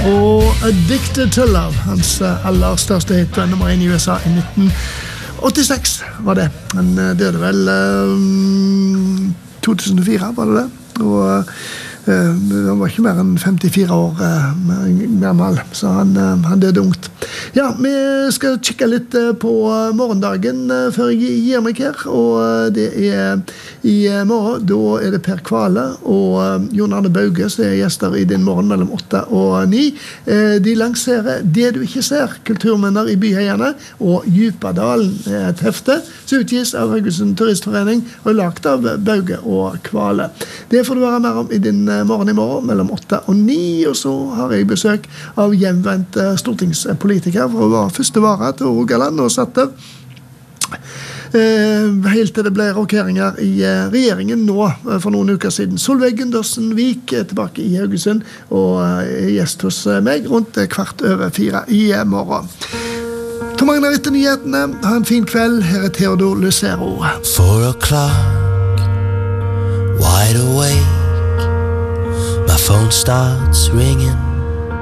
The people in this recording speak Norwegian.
Og Addicted to Love, hans aller største hit, nummer 1 i USA i 1986 var det. Han døde vel 2004, var det? Og han var ikke mer enn 54 år gammel, så han døde ungt. Ja, vi skal kikke litt på morgendagen før jeg gir meg her, og det i morgen, da det Per Kvale og Jon Arne Bauge som gjester i din morgen mellom 8 og 9. De lanserer Det du ikke ser, kulturminner i byheierne, og Djupadalen et hefte, som utgis av Haugesund Turistforening og lagt av Bauge og Kvale. Det får du være mer om i din morgen i morgen mellom 8 og 9, og så har jeg besøk av hjemvendt stortingspolitiker for å være første vare til Rogaland og satt der helt til det ble rokeringer i regjeringen nå for noen uker siden. Solveig Gundersen Vik tilbake i Haugesund og gjest hos meg rundt 3:15 i morgen. Tom Magnar etter nyhetene. Ha en fin kveld. Her Theodor Lucero. 4 o'clock, wide awake, my phone starts ringing.